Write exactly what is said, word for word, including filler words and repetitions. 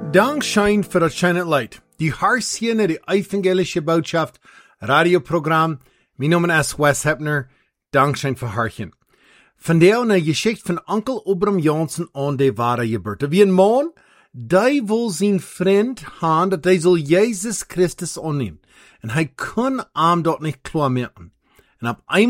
Dankschein für das schöne Leid. Die hörst hier naar die evangelische Botschaft radioprogram. Mijn naam is Wes Hepner. Dankschein für Hörchen. Vandaag naar geschicht van Onkel Obram Jansen aan de ware geboorte. Wie een man, die wil zijn vriend gaan dat hij zal Jezus Christus aannemen. En hij kon hem dat niet klaarmaken. En op